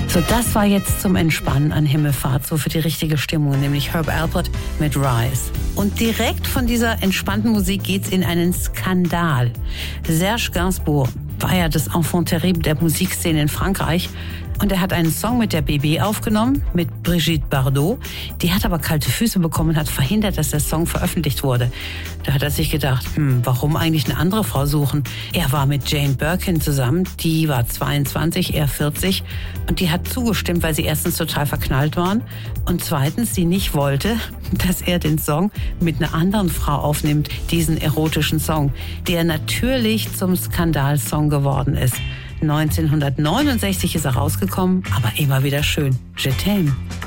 So, das war jetzt zum Entspannen an Himmelfahrt, so für die richtige Stimmung, nämlich Herb Alpert mit Rise. Und direkt von dieser entspannten Musik geht's in einen Skandal. Serge Gainsbourg war ja das Enfant terrible der Musikszene in Frankreich. Und er hat einen Song mit der BB aufgenommen, mit Brigitte Bardot. Die hat aber kalte Füße bekommen und hat verhindert, dass der Song veröffentlicht wurde. Da hat er sich gedacht, warum eigentlich eine andere Frau suchen? Er war mit Jane Birkin zusammen, die war 22, er 40. Und die hat zugestimmt, weil sie erstens total verknallt waren und zweitens sie nicht wollte, dass er den Song mit einer anderen Frau aufnimmt, diesen erotischen Song, der natürlich zum Skandalsong geworden ist. 1969 ist er rausgekommen, aber immer wieder schön. Je t'aime.